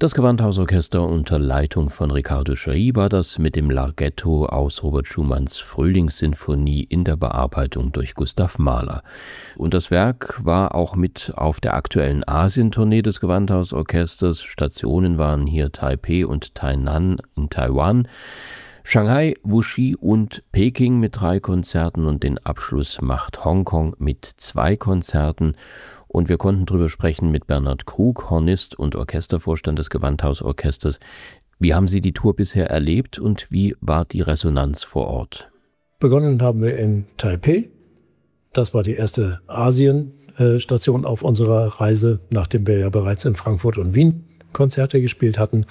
Das Gewandhausorchester unter Leitung von Riccardo Chailly war das mit dem Larghetto aus Robert Schumanns Frühlingssinfonie in der Bearbeitung durch Gustav Mahler. Und das Werk war auch mit auf der aktuellen Asientournee des Gewandhausorchesters. Stationen waren hier Taipei und Tainan in Taiwan, Shanghai, Wuxi und Peking mit 3 Konzerten und den Abschluss macht Hongkong mit 2 Konzerten. Und wir konnten darüber sprechen mit Bernhard Krug, Hornist und Orchestervorstand des Gewandhausorchesters. Wie haben Sie die Tour bisher erlebt und wie war die Resonanz vor Ort? Begonnen haben wir in Taipei. Das war die erste Asien-Station auf unserer Reise, nachdem wir ja bereits in Frankfurt und Wien Konzerte gespielt hatten.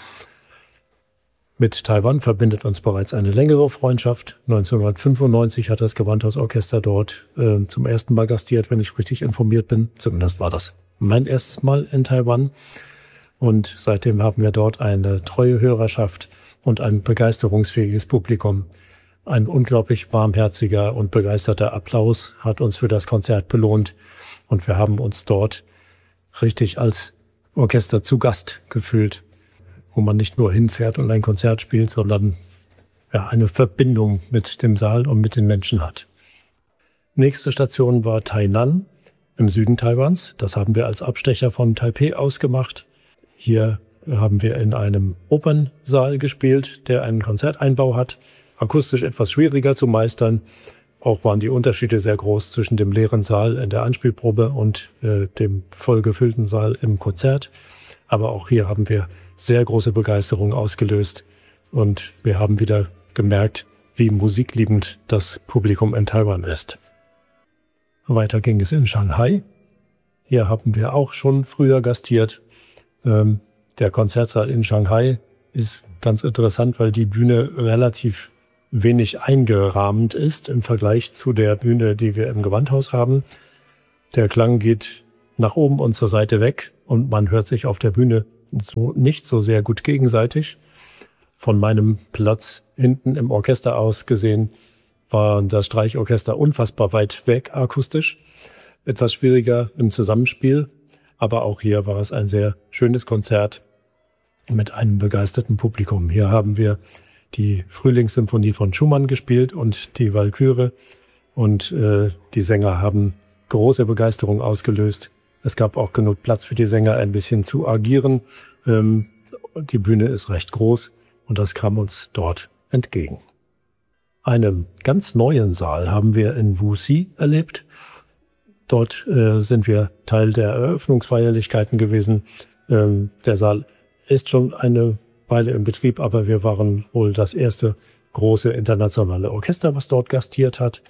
Mit Taiwan verbindet uns bereits eine längere Freundschaft. 1995 hat das Gewandhausorchester dort zum ersten Mal gastiert, wenn ich richtig informiert bin. Zumindest war das mein erstes Mal in Taiwan. Und seitdem haben wir dort eine treue Hörerschaft und ein begeisterungsfähiges Publikum. Ein unglaublich warmherziger und begeisterter Applaus hat uns für das Konzert belohnt. Und wir haben uns dort richtig als Orchester zu Gast gefühlt, wo man nicht nur hinfährt und ein Konzert spielt, sondern eine Verbindung mit dem Saal und mit den Menschen hat. Nächste Station war Tainan im Süden Taiwans. Das haben wir als Abstecher von Taipei aus gemacht. Hier haben wir in einem Opernsaal gespielt, der einen Konzerteinbau hat. Akustisch etwas schwieriger zu meistern. Auch waren die Unterschiede sehr groß zwischen dem leeren Saal in der Anspielprobe und dem vollgefüllten Saal im Konzert. Aber auch hier haben wir sehr große Begeisterung ausgelöst und wir haben wieder gemerkt, wie musikliebend das Publikum in Taiwan ist. Weiter ging es in Shanghai. Hier haben wir auch schon früher gastiert. Der Konzertsaal in Shanghai ist ganz interessant, weil die Bühne relativ wenig eingerahmt ist im Vergleich zu der Bühne, die wir im Gewandhaus haben. Der Klang geht nach oben und zur Seite weg und man hört sich auf der Bühne nicht so sehr gut gegenseitig. Von meinem Platz hinten im Orchester aus gesehen war das Streichorchester unfassbar weit weg akustisch. Etwas schwieriger im Zusammenspiel, aber auch hier war es ein sehr schönes Konzert mit einem begeisterten Publikum. Hier haben wir die Frühlingssymphonie von Schumann gespielt und die Walküre und die Sänger haben große Begeisterung ausgelöst. Es gab auch genug Platz für die Sänger, ein bisschen zu agieren. Die Bühne ist recht groß und das kam uns dort entgegen. Einen ganz neuen Saal haben wir in Wuxi erlebt. Dort sind wir Teil der Eröffnungsfeierlichkeiten gewesen. Der Saal ist schon eine Weile in Betrieb, aber wir waren wohl das erste große internationale Orchester, was dort gastiert hat.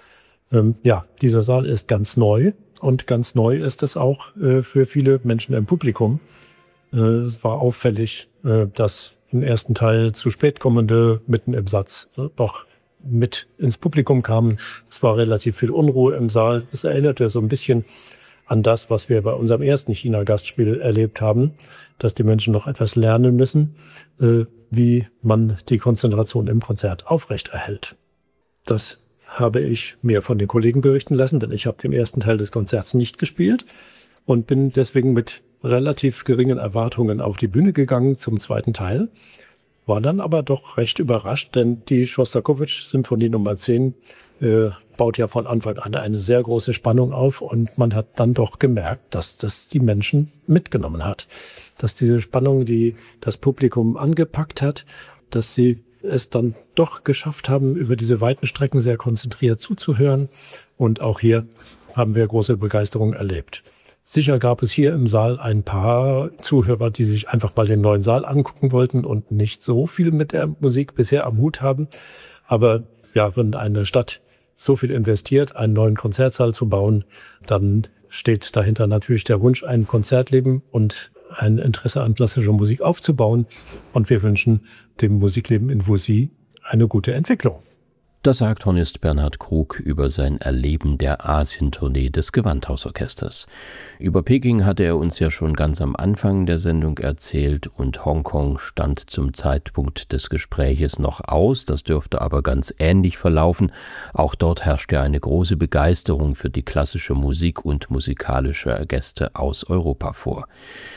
Dieser Saal ist ganz neu. Und ganz neu ist es auch für viele Menschen im Publikum. Es war auffällig, dass im ersten Teil zu spät kommende mitten im Satz doch mit ins Publikum kamen. Es war relativ viel Unruhe im Saal. Es erinnerte so ein bisschen an das, was wir bei unserem ersten China-Gastspiel erlebt haben, dass die Menschen noch etwas lernen müssen, wie man die Konzentration im Konzert aufrechterhält. Das habe ich mir von den Kollegen berichten lassen, denn ich habe den ersten Teil des Konzerts nicht gespielt und bin deswegen mit relativ geringen Erwartungen auf die Bühne gegangen zum zweiten Teil. War dann aber doch recht überrascht, denn die Schostakowitsch-Symphonie Nummer 10 baut ja von Anfang an eine sehr große Spannung auf und man hat dann doch gemerkt, dass das die Menschen mitgenommen hat. Dass diese Spannung, die das Publikum angepackt hat, dass sie es dann doch geschafft haben, über diese weiten Strecken sehr konzentriert zuzuhören. Und auch hier haben wir große Begeisterung erlebt. Sicher gab es hier im Saal ein paar Zuhörer, die sich einfach mal den neuen Saal angucken wollten und nicht so viel mit der Musik bisher am Hut haben. Aber wenn eine Stadt so viel investiert, einen neuen Konzertsaal zu bauen, dann steht dahinter natürlich der Wunsch, ein Konzertleben und ein Interesse an klassischer Musik aufzubauen. Und wir wünschen dem Musikleben in Wuxi eine gute Entwicklung. Das sagt Hornist Bernhard Krug über sein Erleben der Asientournee des Gewandhausorchesters. Über Peking hatte er uns ja schon ganz am Anfang der Sendung erzählt und Hongkong stand zum Zeitpunkt des Gespräches noch aus. Das dürfte aber ganz ähnlich verlaufen. Auch dort herrschte eine große Begeisterung für die klassische Musik und musikalische Gäste aus Europa vor.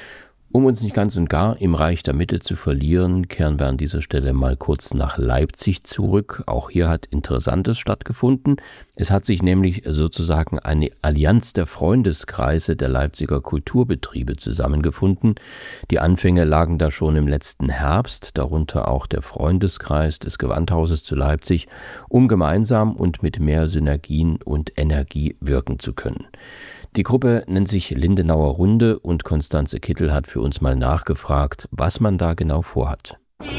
Um uns nicht ganz und gar im Reich der Mitte zu verlieren, kehren wir an dieser Stelle mal kurz nach Leipzig zurück. Auch hier hat Interessantes stattgefunden. Es hat sich nämlich sozusagen eine Allianz der Freundeskreise der Leipziger Kulturbetriebe zusammengefunden. Die Anfänge lagen da schon im letzten Herbst, darunter auch der Freundeskreis des Gewandhauses zu Leipzig, um gemeinsam und mit mehr Synergien und Energie wirken zu können. Die Gruppe nennt sich Lindenauer Runde und Constanze Kittel hat für uns mal nachgefragt, was man da genau vorhat.